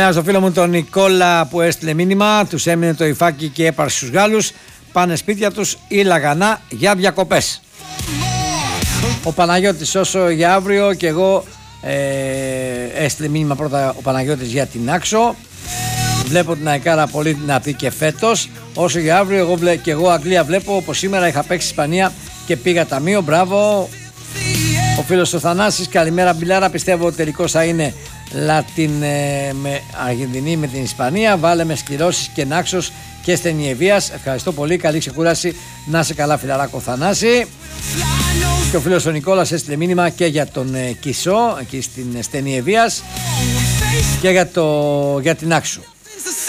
Στο φίλο μου τον Νικόλα που έστειλε μήνυμα, τους έμεινε το υφάκι και έπαρσε στους Γάλλους. Πάνε σπίτια τους ή Λαγανά για διακοπές. Ο Παναγιώτης όσο για αύριο και εγώ έστειλε μήνυμα πρώτα ο Παναγιώτης για την Άξο. Βλέπω την Αεκάρα πολύ δυνατή και φέτος. Όσο για αύριο εγώ Αγγλία βλέπω, όπως σήμερα είχα παίξει Ισπανία και πήγα ταμείο. Μπράβο. Ο φίλος ο Θανάσης, καλημέρα Μπιλάρα, πιστεύω ότι τελικός θα είναι με Αργεντινή με την Ισπανία. Βάλε με σκληρώσεις και Νάξος και Στενιεβίας. Ευχαριστώ πολύ, καλή ξεκούραση, να είσαι καλά φιλαράκο Θανάση. Και ο φίλος ο Νικόλας έστειλε μήνυμα και για τον Κισό εκεί στην Στενιεβίας και για την Άξο.